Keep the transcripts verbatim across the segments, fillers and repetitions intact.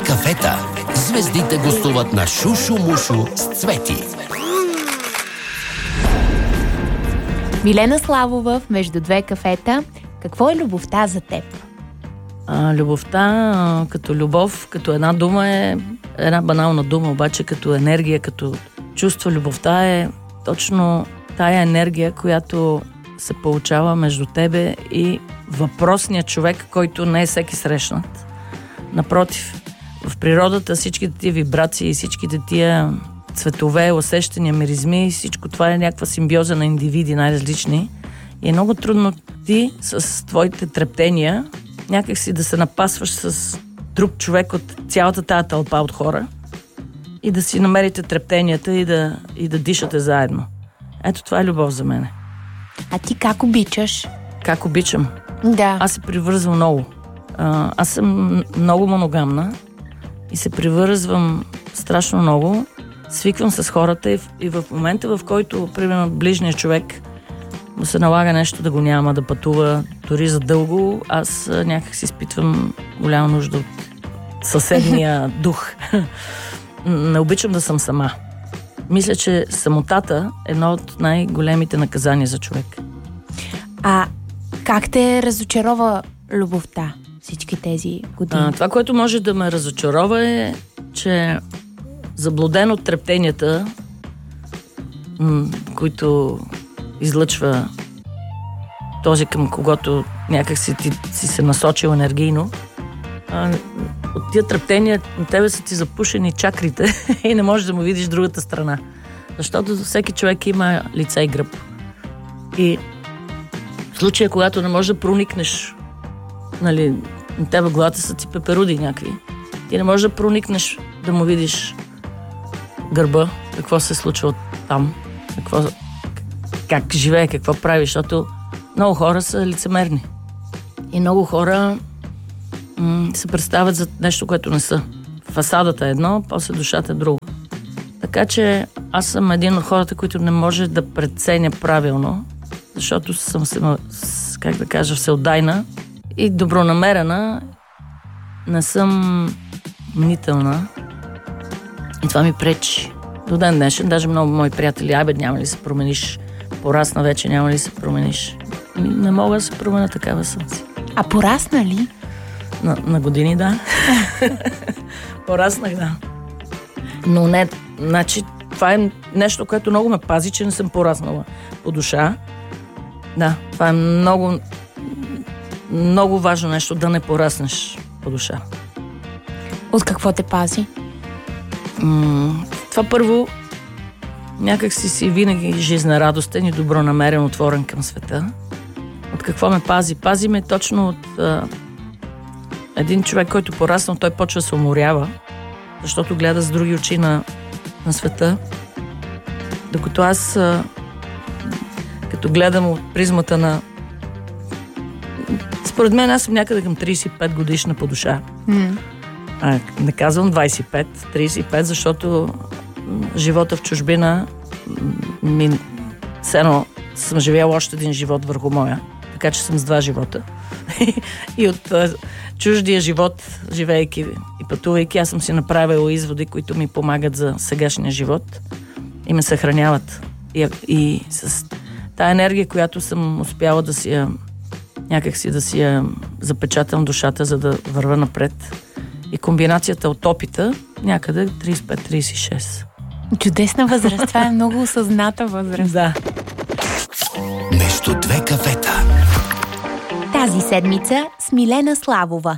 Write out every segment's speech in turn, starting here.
кафета звездите гостуват на Шушу-мушу с Цвети. Милена Славова в Между две кафета. Какво е любовта за теб? А, любовта а, като любов, като една дума е една банална дума, обаче като енергия, като чувство, любовта е точно тая енергия, която се получава между тебе и въпросния човек, който не е всеки срещнат. Напротив, в природата всичките тия вибрации, всичките тия цветове, усещания, миризми, всичко това е някаква симбиоза на индивиди най-различни. И е много трудно ти с твоите трептения някак си да се напасваш с друг човек от цялата тая тълпа от хора и да си намерите трептенията и да, и да дишате заедно. Ето това е любов за мене. А ти как обичаш? Как обичам? Да. Аз се привързвам много. А, аз съм много моногамна и се привързвам страшно много. Свиквам с хората и в, и в момента, в който, примерно, ближният човек му се налага нещо да го няма, да пътува дори за дълго, аз някак си изпитвам голяма нужда от съседния дух. Не обичам да съм сама. Мисля, че самотата е едно от най-големите наказания за човек. А как те разочарова любовта всички тези години? А, това, което може да ме разочарова е, че заблуден от трептенията, м- които излъчва този, към когото някак си ти си се насочил енергийно, а, от тия трептения на тебе са ти запушени чакрите и не можеш да му видиш другата страна. Защото всеки човек има лице и гръб. И в случая, когато не можеш да проникнеш, нали, на тебе главата са ти пеперуди някакви, ти не можеш да проникнеш да му видиш гърба, какво се случва там, какво, как живее, какво прави, защото много хора са лицемерни. И много хора м- се представят за нещо, което не са. Фасадата е едно, после душата е друго. Така че аз съм един от хората, които не може да преценя правилно, защото съм се, как да кажа, всеотдайна и добронамерена, не съм мнителна и това ми пречи. До ден днешен, даже много мои приятели, айбе, няма ли се промениш, порасна вече, няма ли се промениш. Не мога да се променя, такава съм си. А порасна ли? На, на години, да. Пораснах, да. Но не, значи, това е нещо, което много ме пази, че не съм пораснала по душа. Да, това е много, много важно нещо, да не пораснеш по душа. От какво те пази? М- това първо, някак си си винаги жизнерадостен и добронамерен, отворен към света. От какво ме пази? Пази ме точно от а, един човек, който пораснал, той почва да се уморява, защото гледа с други очи на, на света. Докато аз, а, като гледам от призмата на... Според мен аз съм някъде към трийсет и пет годишна по душа. Mm. А, не казвам двайсет и пет, трийсет и пет, защото живота в чужбина ми... Сено съм живяла още един живот върху моя, така че съм с два живота. И от а, чуждия живот, живеейки и пътувайки, аз съм си направила изводи, които ми помагат за сегашния живот и ме съхраняват. И, и с тая енергия, която съм успяла да си я, някак си да си я запечатам душата, за да върва напред. И комбинацията от опита някъде трийсет и пет трийсет и шест. Чудесна възраст. Това е много осъзната възраст. Да. Между две кафета. Тази седмица с Милена Славова.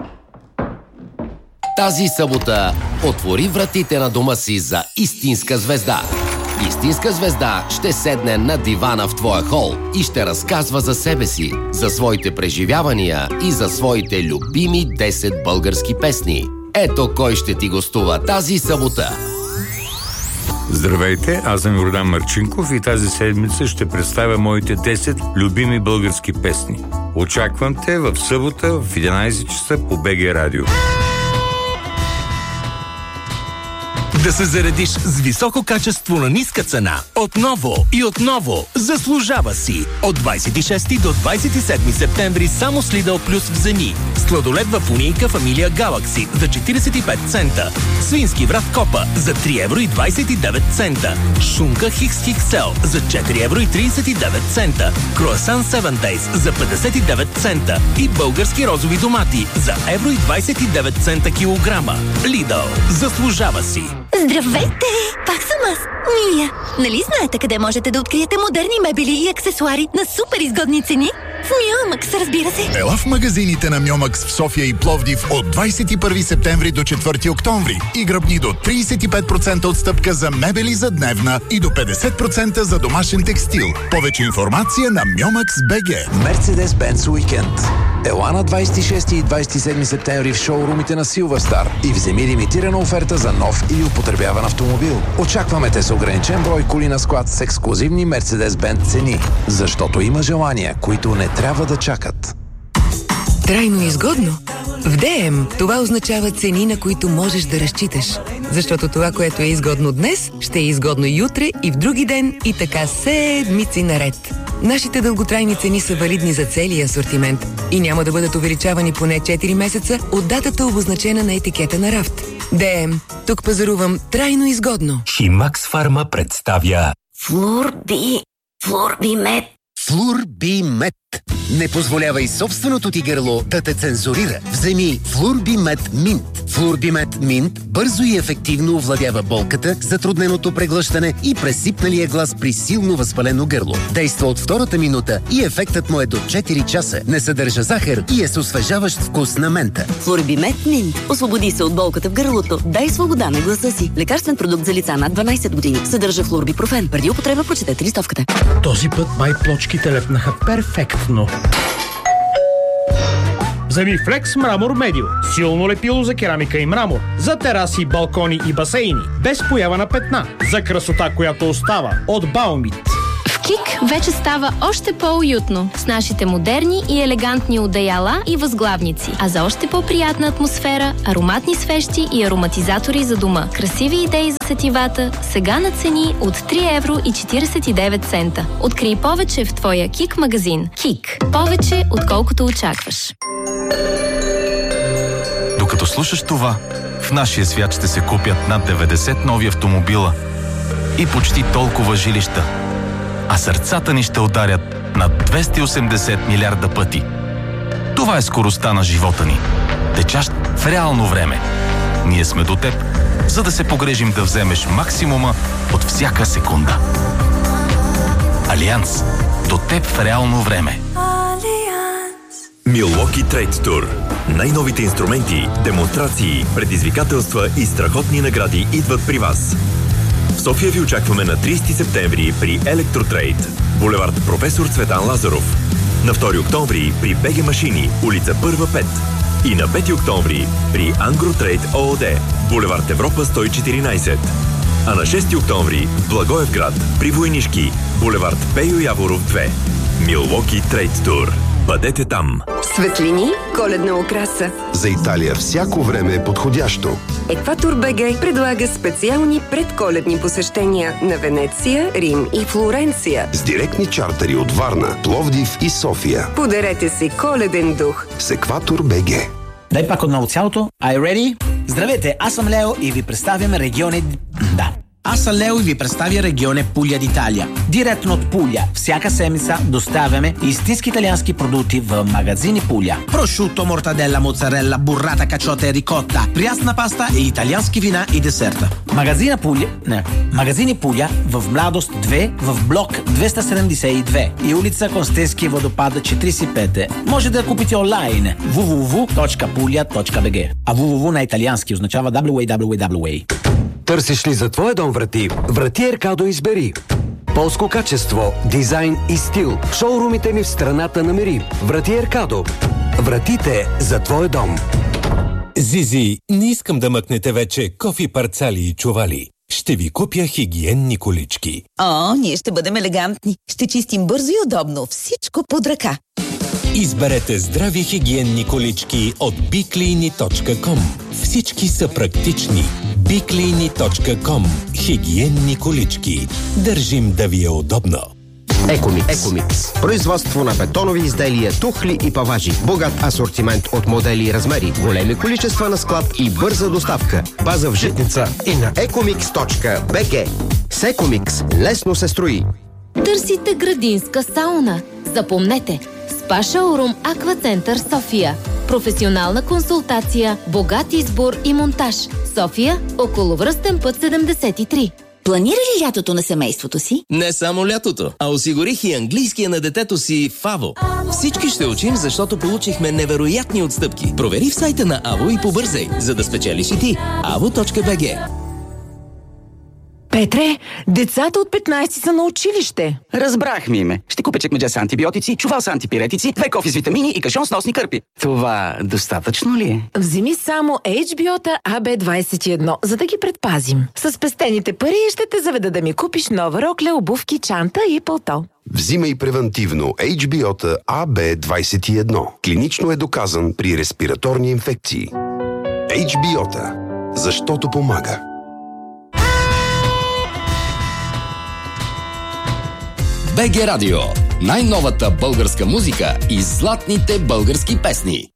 Тази събота отвори вратите на дома си за истинска звезда. Истинска звезда ще седне на дивана в твоя хол и ще разказва за себе си, за своите преживявания и за своите любими десет български песни. Ето кой ще ти гостува тази събота. Здравейте, аз съм Йордан Марчинков и тази седмица ще представя моите десет любими български песни. Очаквам те в събота в единайсет часа по БГ Радио. Да се заредиш с високо качество на ниска цена. Отново и отново. Заслужава си. От двадесет и шести до двадесет и седми септември само с Lidl Plus вземи. Сладоледва фунийка фамилия Galaxy за четиридесет и пет цента. Свински врат Копа за три евро и двадесет и девет цента. Шунка Хикс Хиксел за четири евро и тридесет и девет цента. Круасан седем Days за петдесет и девет цента. И български розови домати за евро и двадесет и девет цента килограма. Lidl. Заслужава си. Здравейте! Пак съм аз, Мия. Нали знаете къде можете да откриете модерни мебели и аксесуари на супер изгодни цени? В Мьомакс, разбира се. Ела в магазините на Мьомакс в София и Пловдив от двадесет и първи септември до четвърти октомври и гръбни до тридесет и пет процента отстъпка за мебели за дневна и до петдесет процента за домашен текстил. Повече информация на Мьомакс точка би джи. Мерцедес-Бенц уикенд. Ела на двадесет и шести и двадесет и седми септември в шоурумите на Силверстар и вземи лимитирана оферта за нов или употребяван автомобил. Очакваме те с ограничен брой коли на склад с ексклузивни Мерцедес-Бенц цени, защото има желания, които не трябва да чакат. Трайно изгодно? В Д М това означава цени, на които можеш да разчиташ. Защото това, което е изгодно днес, ще е изгодно и утре, и в други ден, и така седмици наред. Нашите дълготрайни цени са валидни за целия асортимент и няма да бъдат увеличавани поне четири месеца от датата, обозначена на етикета на рафт. Д М. Тук пазарувам трайно изгодно. Химакс Фарма представя Флурби. Флурби мед. Флурби мед. Не позволявай собственото ти гърло да те цензурира. Вземи Флурби мед Минт. Флурби мед Минт бързо и ефективно овладява болката, затрудненото преглъщане и пресипналия глас при силно възпалено гърло. Действа от втората минута и ефектът му е до четири часа. Не съдържа захар и е с освежаващ вкус на мента. Флурби мед Минт. Освободи се от болката в гърлото. Дай свобода на гласа си. Лекарствен продукт за лица над дванадесет години. Съдържа флурбипрофен. Преди употреба прочетете листовката. Този път май плочките лепнаха перфектно. Вземи Флекс Мрамор Медио. Силно лепило за керамика и мрамор. За тераси, балкони и басейни. Без поява на петна. За красота, която остава. От Баумит. В КИК вече става още по-уютно с нашите модерни и елегантни одеяла и възглавници. А за още по-приятна атмосфера, ароматни свещи и ароматизатори за дома. Красиви идеи за сетивата, сега на цени от три евро и четиридесет и девет цента. Открий повече в твоя КИК магазин. КИК. Повече, отколкото очакваш. Докато слушаш това, в нашия свят ще се купят над деветдесет нови автомобила и почти толкова жилища. А сърцата ни ще ударят над двеста и осемдесет милиарда пъти. Това е скоростта на живота ни, течащ в реално време. Ние сме до теб, за да се погрежим да вземеш максимума от всяка секунда. Алианс. До теб в реално време. Milwaukee Trade Tour. Най-новите инструменти, демонстрации, предизвикателства и страхотни награди идват при вас. В София ви очакваме на тридесети септември при Електротрейд, булевард Професор Цветан Лазаров. На втори октомври при Б Г Машини, улица Първа пет. И на пети октомври при Ангротрейд ООД, булевард Европа сто и четиринадесет. А на шести октомври в Благоевград при Войнишки, булевард Пейо Яворов две. Milwaukee Trade Tour. Бъдете там! Светлини, коледна украса. За Италия всяко време е подходящо. Екватор БГ предлага специални предколедни посещения на Венеция, Рим и Флоренция. С директни чартери от Варна, Пловдив и София. Подарете си коледен дух. С Екватор БГ. Дай пак отново цялото. Are you ready? Здравейте, аз съм Лео и ви представям региони... Да. Аз съм Лео и ви представя регионе Пуля d'Italia. Директно от Пуля. Всяка седмица доставяме истински италиански продукти в магазини Пуля. Прошуто, мортаделла, моцарелла, буррата, качота и рикотта, прясна паста и италиански вина и десерта. Магазина Пуля... Не. Магазини Пуля в Младост две, в блок двеста седемдесет и две и улица Констенски водопада четиридесет и пет. Може да я купите онлайн дабъл ю дабъл ю дабъл ю точка пуля точка би джи. А дабъл ю дабъл ю на италиански означава дабъл ю дабъл ю дабъл ю. Търсиш ли за твоя дом врати? Врати Еркадо избери. Полско качество, дизайн и стил. В шоурумите ни в страната намери. Врати Еркадо. Вратите за твой дом. Зизи, не искам да мъкнете вече кофи, парцали и чували. Ще ви купя хигиенни колички. О, ние ще бъдем елегантни. Ще чистим бързо и удобно. Всичко под ръка. Изберете здрави хигиенни колички от би клини точка ком. Всички са практични. би клини точка ком. Хигиенни колички. Държим да ви е удобно. Екомикс. Екомикс. Производство на бетонови изделия, тухли и паважи. Богат асортимент от модели и размери. Големи количества на склад и бърза доставка. База в Житница и на екомикс точка би джи. С Екомикс лесно се строи. Търсите градинска сауна? Запомнете! Спа Шоурум Аквацентър София. Професионална консултация, богат избор и монтаж. София, околовръстен път седемдесет и три. Планира ли лятото на семейството си? Не само лятото, а осигурих и английския на детето си в АВО. Всички ще учим, защото получихме невероятни отстъпки. Провери в сайта на АВО и побързай, за да спечелиш и ти. АВО точка би джи. Петре, децата от петнайсет са на училище. Разбрах, Миме. Ще купя чекмедже с антибиотици, чувал с антипиретици, две кофи с витамини и кашон с носни кърпи. Това достатъчно ли е? Вземи само Ейч Би О-та А Б двайсет и едно, за да ги предпазим. С спестените пари ще те заведа да ми купиш нова рокля, обувки, чанта и пълто. Взимай превентивно Ейч Би О-та А Б двайсет и едно. Клинично е доказан при респираторни инфекции. Ейч Би О-та. Защото помага. БГ Радио. Най-новата българска музика и златните български песни.